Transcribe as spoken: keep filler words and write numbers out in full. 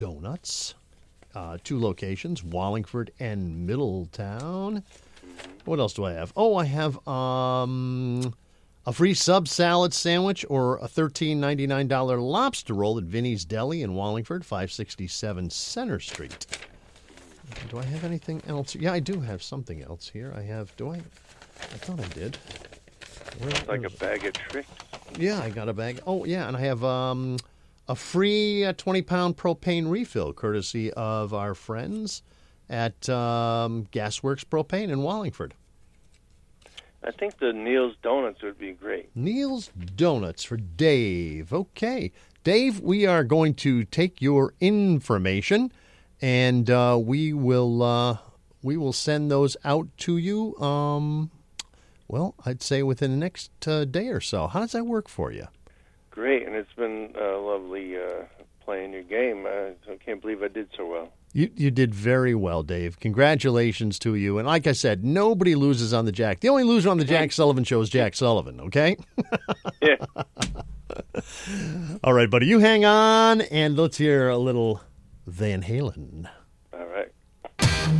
Donuts. Uh, two locations, Wallingford and Middletown. What else do I have? Oh, I have um, a free sub salad sandwich or a thirteen ninety-nine lobster roll at Vinny's Deli in Wallingford, five sixty-seven Center Street. Do I have anything else? Yeah, I do have something else here. I have, do I? I thought I did. Where, like a bag of tricks. Yeah, I got a bag. Oh, yeah, and I have um, a free uh, twenty-pound propane refill, courtesy of our friends at um, Gasworks Propane in Wallingford. I think the Neil's Donuts would be great. Neil's Donuts for Dave. Okay. Dave, we are going to take your information, and uh, we will uh, we will send those out to you, um, well, I'd say within the next uh, day or so. How does that work for you? Great, and it's been uh, lovely uh, playing your game. I, I can't believe I did so well. You you did very well, Dave. Congratulations to you. And like I said, nobody loses on the Jack. The only loser on the Jack Sullivan Show is Jack Sullivan, okay? Yeah. All right, buddy, you hang on, and let's hear a little Van Halen.